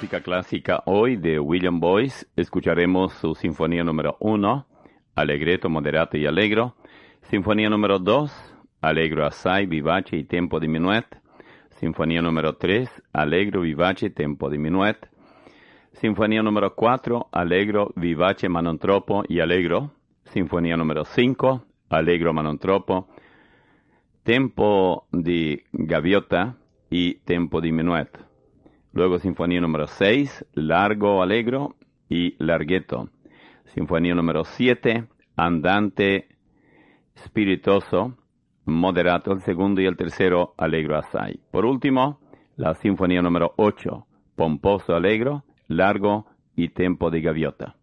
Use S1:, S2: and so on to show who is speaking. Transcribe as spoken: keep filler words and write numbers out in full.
S1: música clásica hoy de William Boyce. Escucharemos su sinfonía número uno, Allegretto, moderato y allegro. Sinfonía número dos, Allegro assai, vivace y tempo diminuet. Sinfonía número tres, Allegro, vivace, tempo diminuet. Sinfonía número cuatro, Allegro, vivace, ma non troppo y allegro. Sinfonía número cinco, Allegro, ma non troppo. Tempo di gaviota y tempo diminuet. Luego sinfonía número seis, largo, allegro y larghetto. Sinfonía número siete, andante, spiritoso, moderato, el segundo y el tercero, allegro assai. Por último, la sinfonía número ocho, pomposo, allegro, largo y tempo di gaviota.